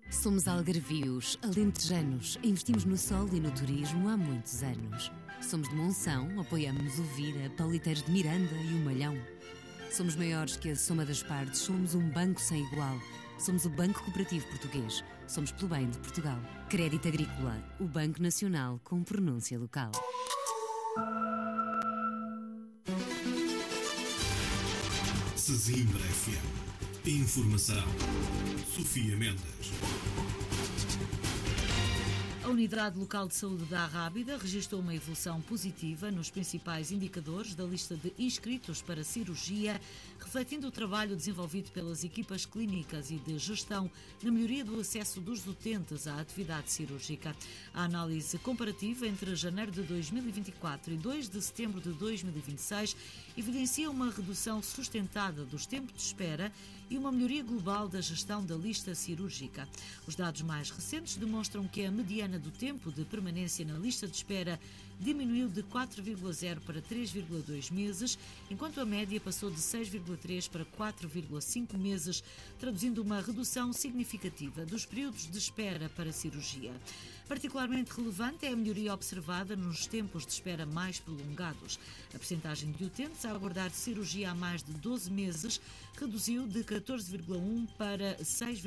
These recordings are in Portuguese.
Somos algarvios, alentejanos, investimos no sol e no turismo há muitos anos. Somos de Monção, apoiamos o Vira, Pauliteiros de Miranda e o Malhão. Somos maiores que a soma das partes, somos um banco sem igual. Somos o Banco Cooperativo Português. Somos pelo bem de Portugal. Crédito Agrícola, o Banco Nacional com pronúncia local. Sesimbra FM. Informação. Sofia Mendes. A Unidade Local de Saúde da Arrábida registrou uma evolução positiva nos principais indicadores da lista de inscritos para cirurgia, refletindo o trabalho desenvolvido pelas equipas clínicas e de gestão na melhoria do acesso dos utentes à atividade cirúrgica. A análise comparativa entre janeiro de 2024 e 2 de setembro de 2026 evidencia uma redução sustentada dos tempos de espera e uma melhoria global da gestão da lista cirúrgica. Os dados mais recentes demonstram que a mediana do tempo de permanência na lista de espera diminuiu de 4,0 para 3,2 meses, enquanto a média passou de 6,3 para 4,5 meses, traduzindo uma redução significativa dos períodos de espera para cirurgia. Particularmente relevante é a melhoria observada nos tempos de espera mais prolongados. A percentagem de utentes a aguardar cirurgia há mais de 12 meses reduziu de 14,1% para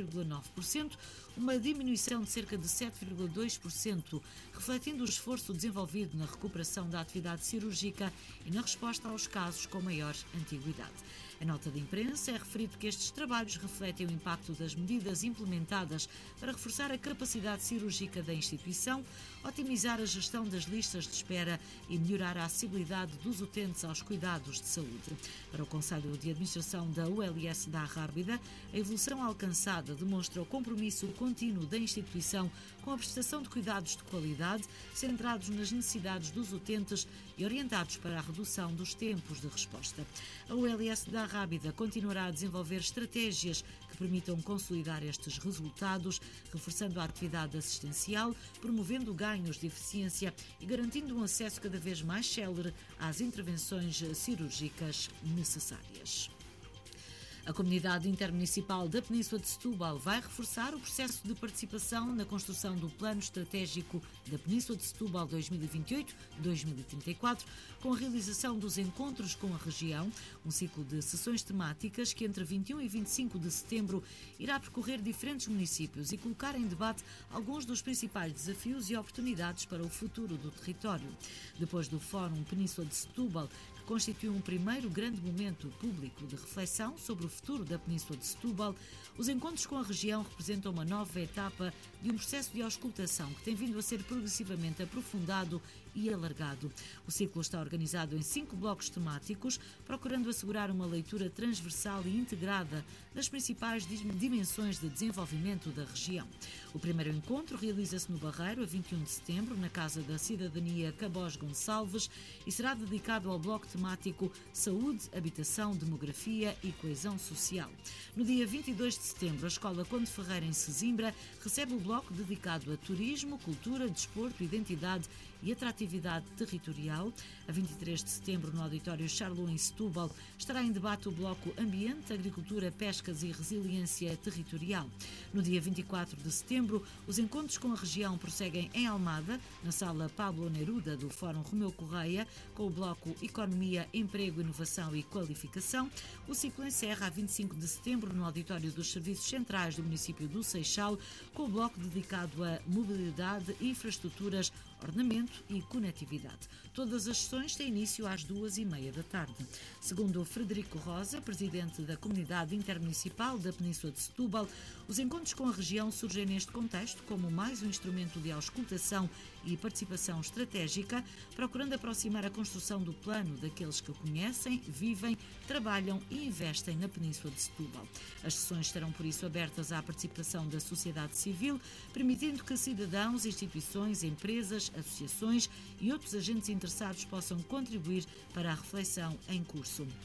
6,9%, uma diminuição de cerca de 7,2%, refletindo o esforço desenvolvido na recuperação da atividade cirúrgica e na resposta aos casos com maior antiguidade. Em nota de imprensa é referido que estes trabalhos refletem o impacto das medidas implementadas para reforçar a capacidade cirúrgica da instituição, otimizar a gestão das listas de espera e melhorar a acessibilidade dos utentes aos cuidados de saúde. Para o Conselho de Administração da ULS da Arrábida, a evolução alcançada demonstra o compromisso contínuo da instituição com a prestação de cuidados de qualidade, centrados nas necessidades dos utentes e orientados para a redução dos tempos de resposta. A ULS da Arrábida continuará a desenvolver estratégias que permitam consolidar estes resultados, reforçando a atividade assistencial, promovendo ganhos de eficiência e garantindo um acesso cada vez mais célere às intervenções cirúrgicas necessárias. A Comunidade Intermunicipal da Península de Setúbal vai reforçar o processo de participação na construção do Plano Estratégico da Península de Setúbal 2028-2034, com a realização dos encontros com a região, um ciclo de sessões temáticas que entre 21 e 25 de setembro irá percorrer diferentes municípios e colocar em debate alguns dos principais desafios e oportunidades para o futuro do território. Depois do Fórum Península de Setúbal, que constitui um primeiro grande momento público de reflexão sobre o futuro da Península de Setúbal, os encontros com a região representam uma nova etapa de um processo de auscultação que tem vindo a ser progressivamente aprofundado e alargado. O ciclo está organizado em 5 blocos temáticos, procurando assegurar uma leitura transversal e integrada das principais dimensões de desenvolvimento da região. O primeiro encontro realiza-se no Barreiro, a 21 de setembro, na Casa da Cidadania Cabós Gonçalves, e será dedicado ao bloco temático Saúde, Habitação, Demografia e Coesão Social. No dia 22 de setembro, a Escola Conde Ferreira, em Sesimbra, recebe o bloco dedicado a turismo, cultura, desporto, identidade e atratividade territorial. A 23 de setembro, no Auditório Charlot, em Setúbal, estará em debate o bloco Ambiente, Agricultura, Pescas e Resiliência Territorial. No dia 24 de setembro, os encontros com a região prosseguem em Almada, na Sala Pablo Neruda do Fórum Romeu Correia, com o bloco Economia, Emprego, Inovação e Qualificação. O ciclo encerra a 25 de setembro no Auditório dos Serviços Centrais do município do Seixal, com o bloco dedicado a mobilidade, infraestruturas, ornamento e conectividade. Todas as sessões têm início às 2h30 da tarde. Segundo Frederico Rosa, presidente da Comunidade Intermunicipal da Península de Setúbal, os encontros com a região surgem neste contexto como mais um instrumento de auscultação e participação estratégica, procurando aproximar a construção do plano daqueles que conhecem, vivem, trabalham e investem na Península de Setúbal. As sessões estarão, por isso, abertas à participação da sociedade civil, permitindo que cidadãos, instituições, empresas, associações e outros agentes interessados possam contribuir para a reflexão em curso.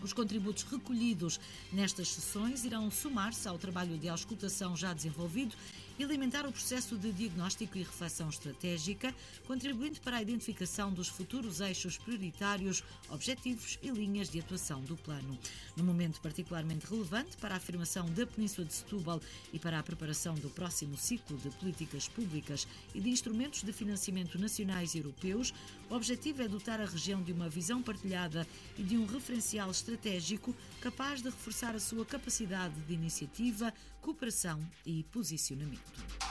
Os contributos recolhidos nestas sessões irão somar-se ao trabalho de auscultação já desenvolvido e alimentar o processo de diagnóstico e reflexão estratégica, contribuindo para a identificação dos futuros eixos prioritários, objetivos e linhas de atuação do plano. Num momento particularmente relevante para a afirmação da Península de Setúbal e para a preparação do próximo ciclo de políticas públicas e de instrumentos de financiamento nacionais e europeus, o objetivo é dotar a região de uma visão partilhada e de um referencial estratégico capaz de reforçar a sua capacidade de iniciativa, cooperação e posicionamento.